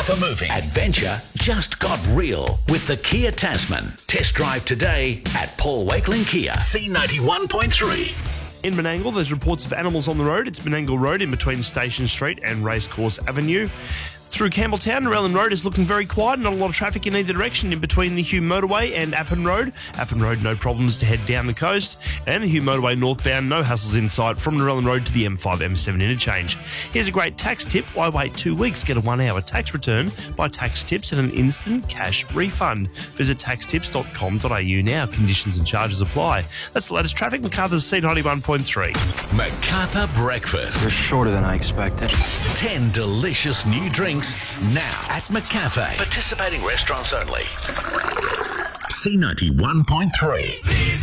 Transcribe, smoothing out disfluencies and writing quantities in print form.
Macarthur Moving. Adventure just got real with the Kia Tasman. Test drive today at Paul Wakeling Kia. C91.3. In Menangle, there's reports of animals on the road. It's Menangle Road in between Station Street and Racecourse Avenue. Through Campbelltown, Narellan Road is looking very quiet. Not a lot of traffic in either direction in between the Hugh Motorway and Appin Road. Appin Road, no problems to head down the coast. And the Hugh Motorway northbound, no hassles in sight from Narellan Road to the M5-M7 interchange. Here's a great tax tip. Why wait 2 weeks? Get a 1 hour tax return by Tax Tips and an instant cash refund. Visit taxtips.com.au now. Conditions and charges apply. That's the latest traffic. Macarthur's C91.3. Macarthur Breakfast. You're shorter than I expected. 10 delicious new drinks now at McCafe. Participating restaurants only. C91.3.